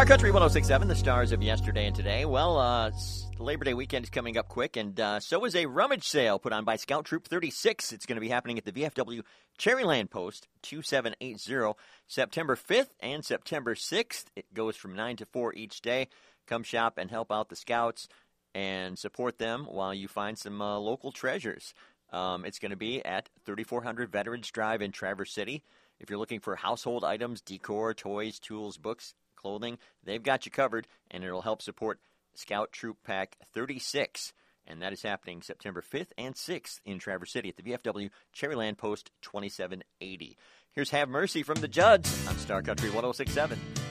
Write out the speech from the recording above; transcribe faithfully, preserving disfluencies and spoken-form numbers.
Star Country one oh six point seven, the stars of yesterday and today. Well, uh, Labor Day weekend is coming up quick, and uh, so is a rummage sale put on by Scout Troop thirty-six. It's going to be happening at the V F W Cherryland Post, two seven eight zero, September fifth and September sixth. It goes from nine to four each day. Come shop and help out the Scouts and support them while you find some uh, local treasures. Um, it's going to be at thirty-four hundred Veterans Drive in Traverse City. If you're looking for household items, decor, toys, tools, books, clothing, they've got you covered, and it'll help support Scout Troop Pack thirty-six. And that is happening September fifth and sixth in Traverse City at the V F W Cherryland Post twenty-seven eighty. Here's Have Mercy from the Judds on Star Country one oh six point seven.